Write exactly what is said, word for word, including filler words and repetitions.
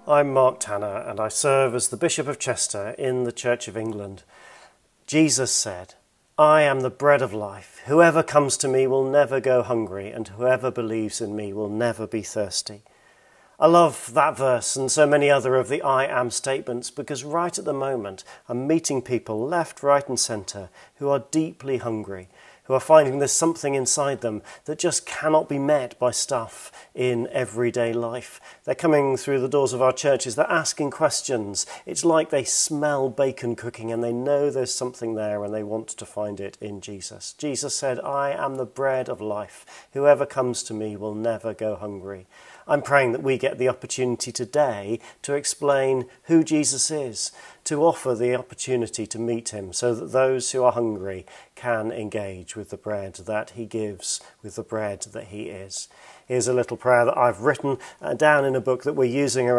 I'm Mark Tanner and I serve as the Bishop of Chester in the Church of England. Jesus said, "I am the bread of life. Whoever comes to me will never go hungry, and whoever believes in me will never be thirsty." I love that verse and so many other of the I am statements because right at the moment I'm meeting people left, right and centre who are deeply hungry, who are finding there's something inside them that just cannot be met by stuff in everyday life. They're coming through the doors of our churches, they're asking questions. It's like they smell bacon cooking and they know there's something there and they want to find it in Jesus. Jesus said, "I am the bread of life. Whoever comes to me will never go hungry." I'm praying that we get the opportunity today to explain who Jesus is, to offer the opportunity to meet him so that those who are hungry can engage with the bread that he gives, with the bread that he is. Here's a little prayer that I've written uh, down in a book that we're using around